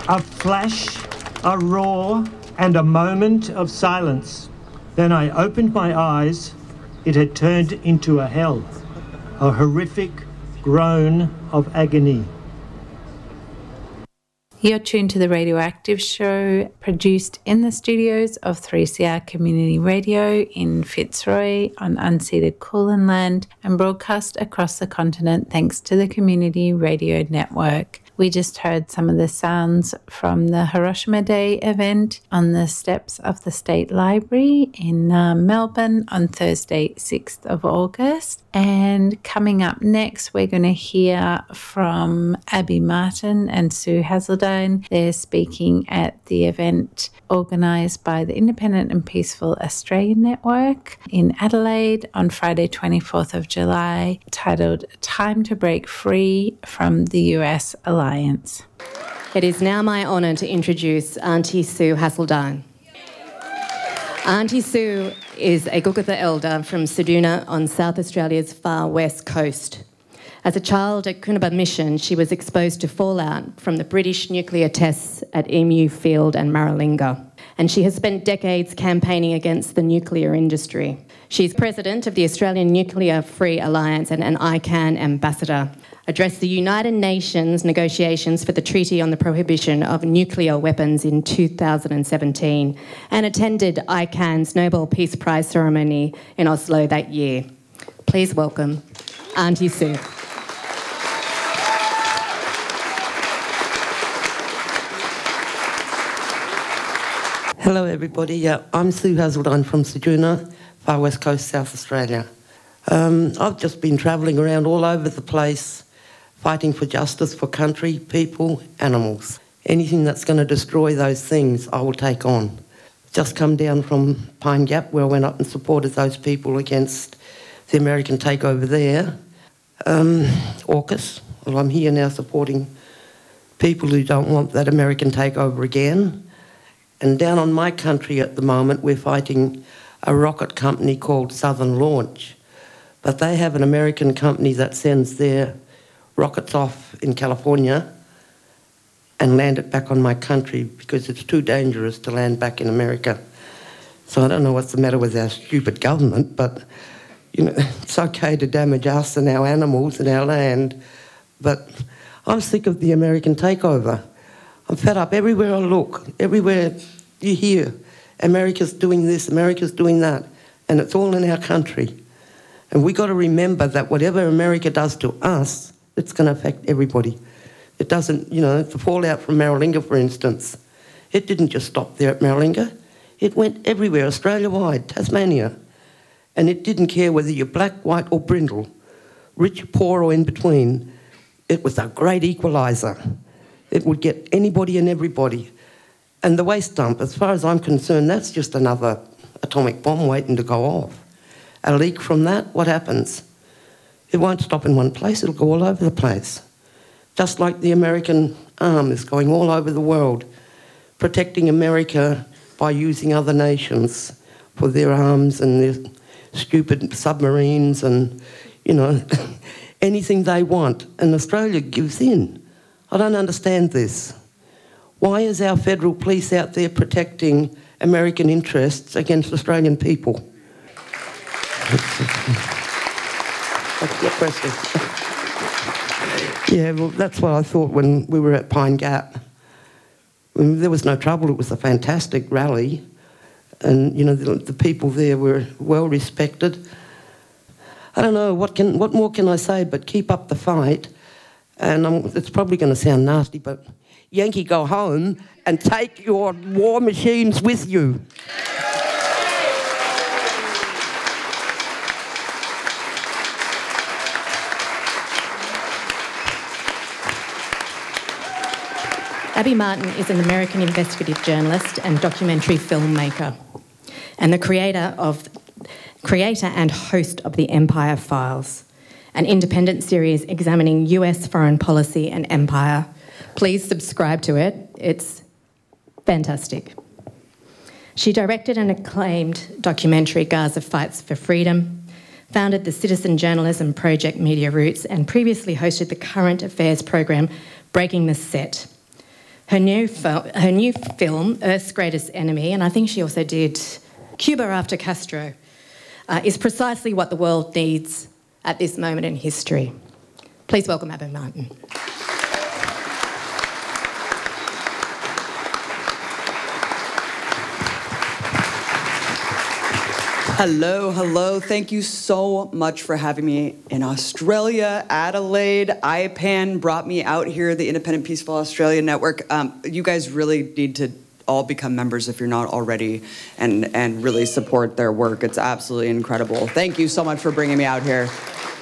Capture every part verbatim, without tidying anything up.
A flash, a roar, and a moment of silence. Then I opened my eyes. It had turned into a hell, a horrific groan of agony. You're tuned to The Radioactive Show, produced in the studios of three C R Community Radio in Fitzroy on unceded Kulin land and broadcast across the continent thanks to the Community Radio Network. We just heard some of the sounds from the Hiroshima Day event on the steps of the State Library in uh, Melbourne on Thursday, sixth of August. And coming up next, we're going to hear from Abby Martin and Sue Hazeldine. They're speaking at the event organised by the Independent and Peaceful Australian Network in Adelaide on Friday, twenty-fourth of July, titled Time to Break Free from the U S Alliance. It is now my honour to introduce Auntie Sue Hazeldine. Auntie Sue is a Gugutha elder from Ceduna on South Australia's far west coast. As a child at Coonabba Mission, she was exposed to fallout from the British nuclear tests at Emu Field and Maralinga, and she has spent decades campaigning against the nuclear industry. She's president of the Australian Nuclear Free Alliance and an I CAN ambassador, addressed the United Nations negotiations for the Treaty on the Prohibition of Nuclear Weapons in two thousand seventeen, and attended I CAN's Nobel Peace Prize ceremony in Oslo that year. Please welcome Auntie Sue. Hello everybody, yeah, I'm Sue Hazeldine from Ceduna, far west coast, South Australia. Um, I've just been travelling around all over the place, fighting for justice for country, people, animals. Anything that's going to destroy those things, I will take on. Just come down from Pine Gap, where I went up and supported those people against the American takeover there. Um, AUKUS, well, I'm here now supporting people who don't want that American takeover again. And down on my country at the moment, we're fighting a rocket company called Southern Launch. But they have an American company that sends their rockets off in California and land it back on my country because it's too dangerous to land back in America. So I don't know what's the matter with our stupid government, but you know, it's okay to damage us and our animals and our land, but I'm sick of the American takeover. I'm fed up. Everywhere I look, everywhere you hear, America's doing this, America's doing that, and it's all in our country. And we got to remember that whatever America does to us, it's going to affect everybody. It doesn't, you know, the fallout from Maralinga, for instance, it didn't just stop there at Maralinga. It went everywhere, Australia-wide, Tasmania. And it didn't care whether you're black, white or brindle, rich, poor or in between. It was a great equaliser. It would get anybody and everybody. And the waste dump, as far as I'm concerned, that's just another atomic bomb waiting to go off. A leak from that, what happens? It won't stop in one place, it'll go all over the place. Just like the American arm is going all over the world, protecting America by using other nations for their arms and their stupid submarines and, you know, anything they want. And Australia gives in. I don't understand this. Why is our federal police out there protecting American interests against Australian people? That's your question. Yeah, well, that's what I thought when we were at Pine Gap. I mean, there was no trouble. It was a fantastic rally. And, you know, the, the people there were well respected. I don't know, what can, what more can I say but keep up the fight? And um, it's probably going to sound nasty, but Yankee, go home and take your war machines with you. Abby Martin is an American investigative journalist and documentary filmmaker, and the creator of creator and host of The Empire Files, an independent series examining U S foreign policy and empire. Please subscribe to it. It's fantastic. She directed an acclaimed documentary, Gaza Fights for Freedom, founded the citizen journalism project Media Roots, and previously hosted the current affairs program Breaking the Set. Her new, fil- her new film, Earth's Greatest Enemy, and I think she also did Cuba After Castro, uh, is precisely what the world needs at this moment in history. Please welcome Abby Martin. Hello, hello. Thank you so much for having me in Australia, Adelaide. I PAN brought me out here, the Independent Peaceful Australia Network. Um, you guys really need to all become members if you're not already, and, and really support their work. It's absolutely incredible. Thank you so much for bringing me out here.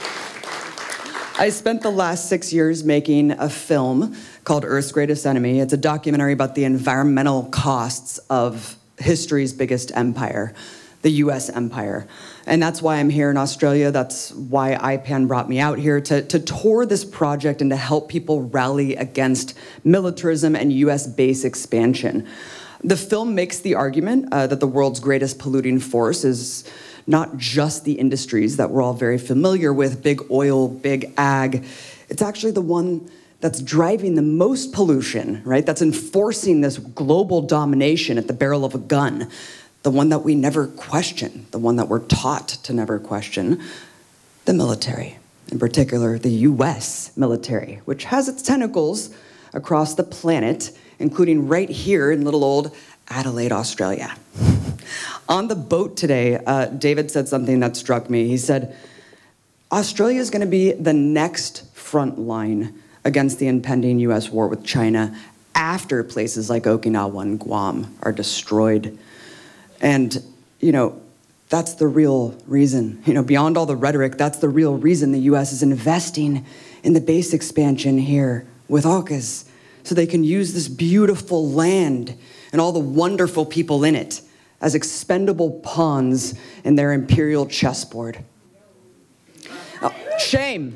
I spent the last six years making a film called Earth's Greatest Enemy. It's a documentary about the environmental costs of history's biggest empire, the U S empire. And that's why I'm here in Australia. That's why I PAN brought me out here, to, to tour this project and to help people rally against militarism and U S base expansion. The film makes the argument uh, that the world's greatest polluting force is not just the industries that we're all very familiar with, big oil, big ag. It's actually the one that's driving the most pollution, right? That's enforcing this global domination at the barrel of a gun. The one that we never question, the one that we're taught to never question, the military, in particular the U S military, which has its tentacles across the planet, including right here in little old Adelaide, Australia. On the boat today, uh, David said something that struck me. He said, Australia is going to be the next front line against the impending U S war with China after places like Okinawa and Guam are destroyed. And, you know, that's the real reason. You know, beyond all the rhetoric, that's the real reason the U S is investing in the base expansion here with AUKUS, so they can use this beautiful land and all the wonderful people in it as expendable pawns in their imperial chessboard. Oh, shame.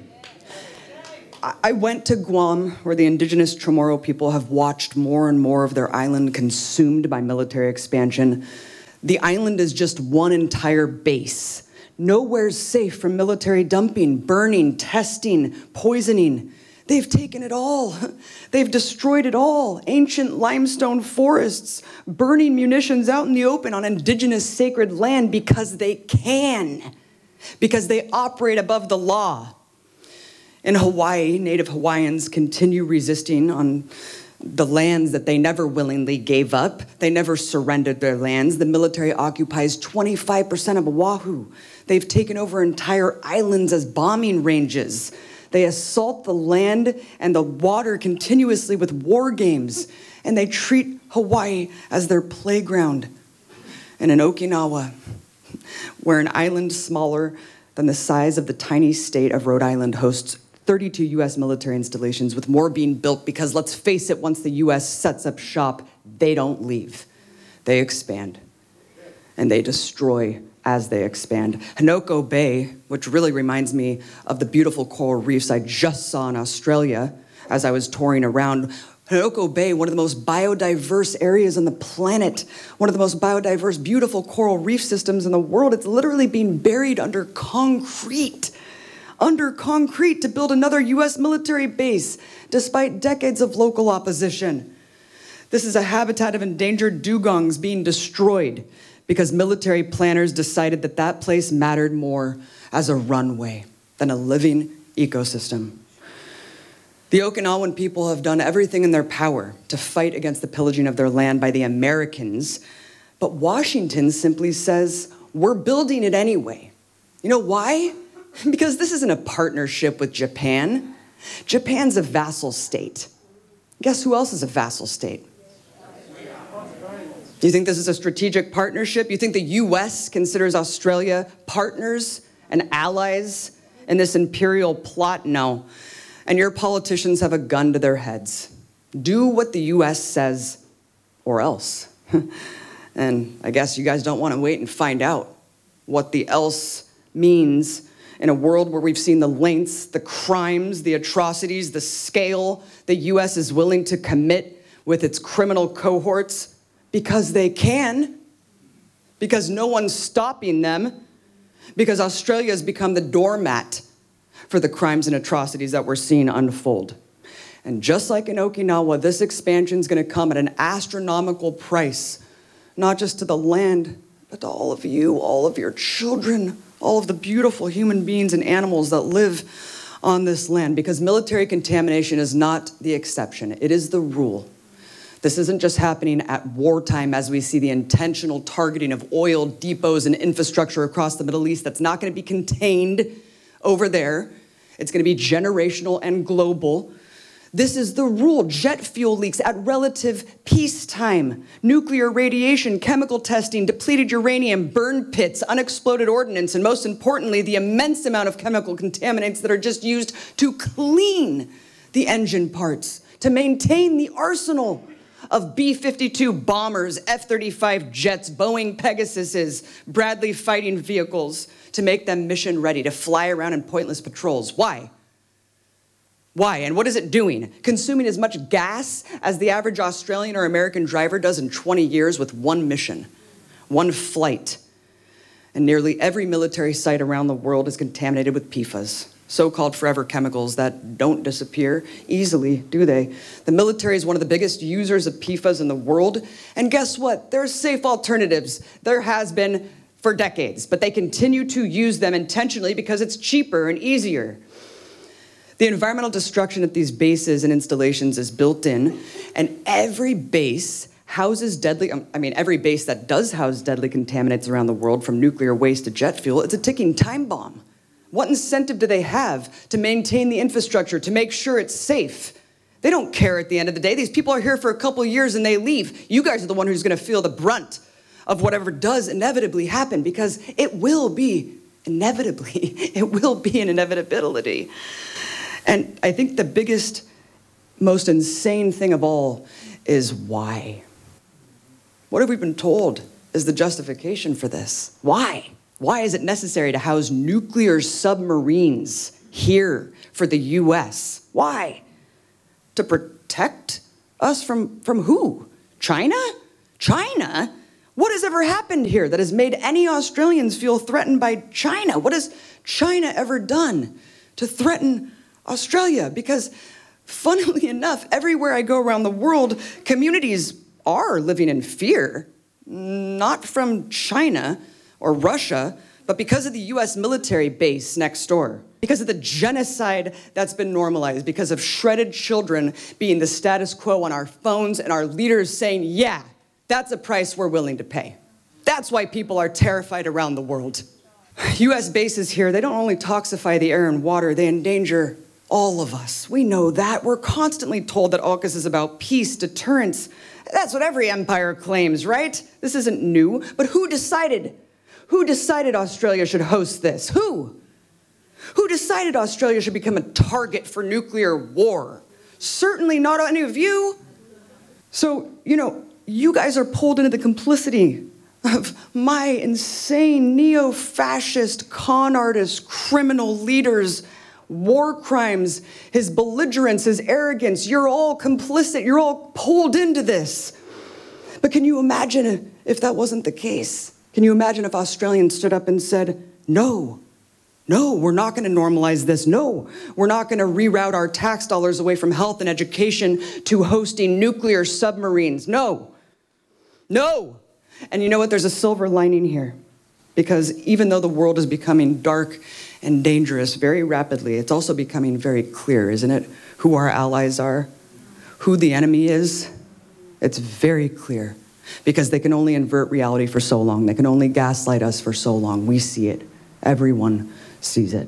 I went to Guam, where the indigenous Chamorro people have watched more and more of their island consumed by military expansion. The island is just one entire base. Nowhere's safe from military dumping, burning, testing, poisoning. They've taken it all. They've destroyed it all. Ancient limestone forests, burning munitions out in the open on indigenous sacred land because they can, because they operate above the law. In Hawaii, Native Hawaiians continue resisting on the lands that they never willingly gave up. They never surrendered their lands. The military occupies twenty-five percent of Oahu. They've taken over entire islands as bombing ranges. They assault the land and the water continuously with war games, and they treat Hawaii as their playground. And in Okinawa, where an island smaller than the size of the tiny state of Rhode Island hosts thirty-two U S military installations, with more being built because, let's face it, once the U S sets up shop, they don't leave. They expand, and they destroy as they expand. Henoko Bay, which really reminds me of the beautiful coral reefs I just saw in Australia as I was touring around. Henoko Bay, one of the most biodiverse areas on the planet, one of the most biodiverse, beautiful coral reef systems in the world. It's literally being buried under concrete. Under concrete to build another U S military base, despite decades of local opposition. This is a habitat of endangered dugongs being destroyed because military planners decided that that place mattered more as a runway than a living ecosystem. The Okinawan people have done everything in their power to fight against the pillaging of their land by the Americans, but Washington simply says, we're building it anyway. You know why? Because this isn't a partnership with Japan. Japan's a vassal state. Guess who else is a vassal state? Do you think this is a strategic partnership? You think the U S considers Australia partners and allies in this imperial plot? No. And your politicians have a gun to their heads. Do what the U S says, or else. And I guess you guys don't want to wait and find out what the else means in a world where we've seen the lengths, the crimes, the atrocities, the scale the U S is willing to commit with its criminal cohorts because they can, because no one's stopping them, because Australia has become the doormat for the crimes and atrocities that we're seeing unfold. And just like in Okinawa, this expansion is going to come at an astronomical price, not just to the land, but to all of you, all of your children, all of the beautiful human beings and animals that live on this land, because military contamination is not the exception. It is the rule. This isn't just happening at wartime as we see the intentional targeting of oil depots and infrastructure across the Middle East. That's not going to be contained over there. It's going to be generational and global. This is the rule. Jet fuel leaks at relative peacetime, nuclear radiation, chemical testing, depleted uranium, burn pits, unexploded ordnance, and most importantly, the immense amount of chemical contaminants that are just used to clean the engine parts, to maintain the arsenal of B fifty-two bombers, F thirty-five jets, Boeing Pegasuses, Bradley fighting vehicles, to make them mission ready, to fly around in pointless patrols. Why? Why? And what is it doing? Consuming as much gas as the average Australian or American driver does in twenty years with one mission, one flight. And nearly every military site around the world is contaminated with P FAS, so-called forever chemicals that don't disappear easily, do they? The military is one of the biggest users of P FAS in the world. And guess what? There's safe alternatives. There has been for decades, but they continue to use them intentionally because it's cheaper and easier. The environmental destruction at these bases and installations is built in, and every base houses deadly, I mean, every base that does house deadly contaminants around the world, from nuclear waste to jet fuel, it's a ticking time bomb. What incentive do they have to maintain the infrastructure, to make sure it's safe? They don't care at the end of the day. These people are here for a couple of years and they leave. You guys are the one who's gonna feel the brunt of whatever does inevitably happen, because it will be inevitably, it will be an inevitability. And I think the biggest, most insane thing of all is why. What have we been told is the justification for this? Why? Why is it necessary to house nuclear submarines here for the U S? Why? To protect us from, from who? China? China? What has ever happened here that has made any Australians feel threatened by China? What has China ever done to threaten Australia? Because funnily enough, everywhere I go around the world, communities are living in fear, not from China or Russia, but because of the U S military base next door, because of the genocide that's been normalized, because of shredded children being the status quo on our phones, and our leaders saying, yeah, that's a price we're willing to pay. That's why people are terrified around the world. U S bases here, they don't only toxify the air and water, they endanger all of us. We know that. We're constantly told that AUKUS is about peace, deterrence. That's what every empire claims, right? This isn't new. But who decided? Who decided Australia should host this? Who? Who decided Australia should become a target for nuclear war? Certainly not any of you. So, you know, you guys are pulled into the complicity of my insane neo-fascist, con artist, criminal leaders, war crimes, his belligerence, his arrogance. You're all complicit. You're all pulled into this. But can you imagine if that wasn't the case? Can you imagine if Australians stood up and said, no, no, we're not going to normalize this. No, we're not going to reroute our tax dollars away from health and education to hosting nuclear submarines. No, no. And you know what? There's a silver lining here. Because even though the world is becoming dark and dangerous very rapidly, it's also becoming very clear, isn't it? Who our allies are, who the enemy is. It's very clear, because they can only invert reality for so long. They can only gaslight us for so long. We see it. Everyone sees it.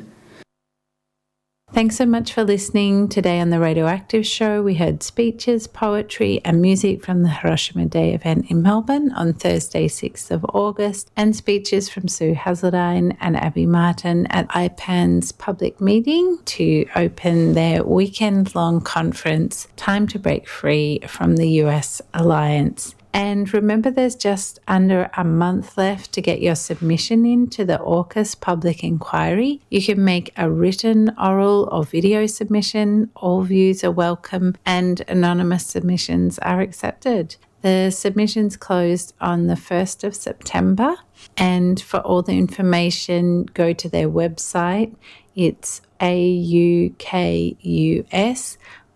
Thanks so much for listening. Today on The Radioactive Show, we heard speeches, poetry and music from the Hiroshima Day event in Melbourne on Thursday, sixth of August, and speeches from Sue Hazeldine and Abby Martin at I PAN's public meeting to open their weekend-long conference, Time to Break Free from the U S Alliance. And remember, there's just under a month left to get your submission in to the AUKUS public inquiry. You can make a written, oral or video submission. All views are welcome and anonymous submissions are accepted. The submissions closed on the first of September. And for all the information, go to their website. It's A U K U S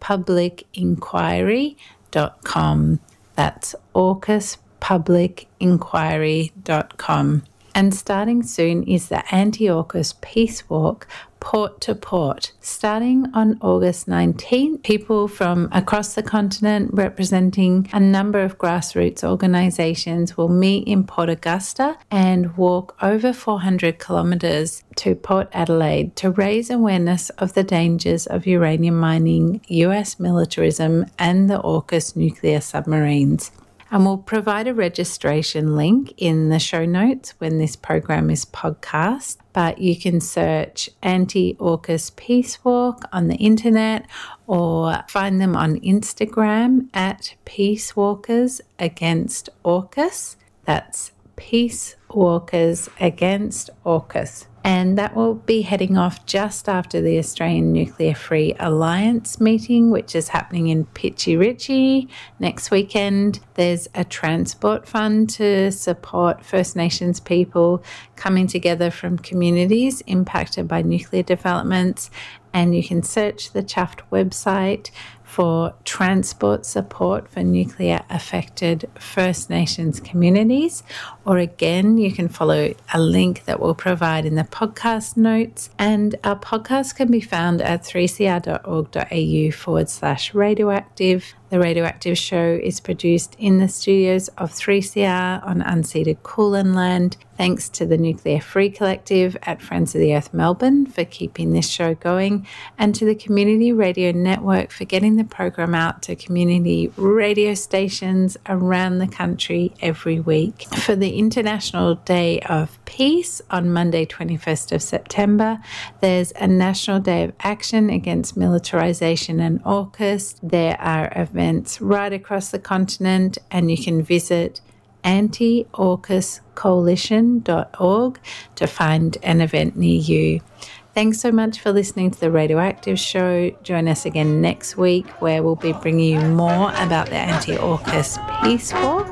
public inquiry dot com. That's AUKUS public inquiry dot com. And starting soon is the Anti-AUKUS Peace Walk, Port to Port. Starting on August nineteenth, people from across the continent representing a number of grassroots organisations will meet in Port Augusta and walk over four hundred kilometres to Port Adelaide to raise awareness of the dangers of uranium mining, U S militarism and the AUKUS nuclear submarines. And we'll provide a registration link in the show notes when this program is podcast. But you can search Anti-AUKUS Peace Walk on the internet or find them on Instagram at Peace Walkers Against AUKUS. That's Peace Walkers Against AUKUS. And that will be heading off just after the Australian Nuclear Free Alliance meeting, which is happening in Pitchi Ritchie next weekend. There's a transport fund to support First Nations people coming together from communities impacted by nuclear developments. And you can search the Chuffed website for transport support for nuclear affected First Nations communities. Or again, you can follow a link that we'll provide in the podcast notes. And our podcast can be found at three c r dot org dot a u forward slash radioactive. The Radioactive Show is produced in the studios of three C R on unceded Kulin land. Thanks to the Nuclear Free Collective at Friends of the Earth Melbourne for keeping this show going, and to the Community Radio Network for getting the program out to community radio stations around the country every week. For the International Day of Peace on Monday, twenty-first of September, there's a National Day of Action against militarisation and AUKUS. There are events right across the continent, and you can visit anti AUKUS coalition dot org to find an event near you. Thanks so much for listening to The Radioactive Show. Join us again next week where we'll be bringing you more about the Anti-AUKUS Peace Walk.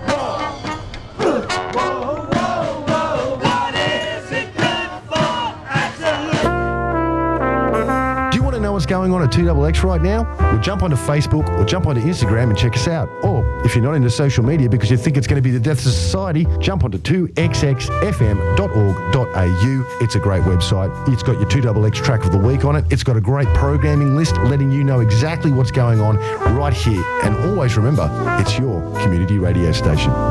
What's going on at two X X right now? Well, jump onto Facebook or jump onto Instagram and check us out. Or if you're not into social media because you think it's going to be the death of society, jump onto two x x f m dot org dot a u. It's a great website. It's got your two X X track of the week on it. It's got a great programming list letting you know exactly what's going on right here. And always remember, it's your community radio station.